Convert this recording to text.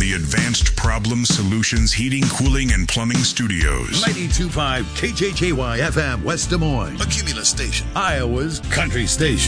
the Advanced Problem Solutions Heating, Cooling, and Plumbing Studios. 92.5 KJJY FM, West Des Moines. A Cumulus station. Iowa's country station.